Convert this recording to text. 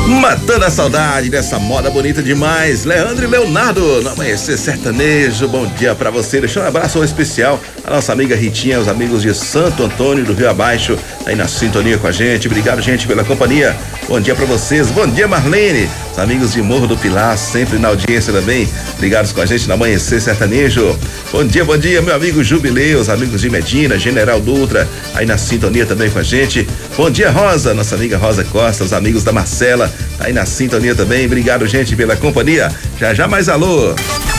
Matando a saudade dessa moda bonita demais, Leandro e Leonardo, no Amanhecer Sertanejo. Bom dia pra você, deixa um abraço especial a nossa amiga Ritinha, os amigos de Santo Antônio do Rio Abaixo, aí na sintonia com a gente. Obrigado, gente, pela companhia. Bom dia pra vocês, bom dia, Marlene, os amigos de Morro do Pilar, sempre na audiência também, ligados com a gente no Amanhecer Sertanejo. Bom dia, meu amigo Jubileu, os amigos de Medina, General Dutra, aí na sintonia também com a gente. Bom dia, Rosa, nossa amiga Rosa Costa, os amigos da Marcela, tá aí na sintonia também. Obrigado, gente, pela companhia. Já mais alô.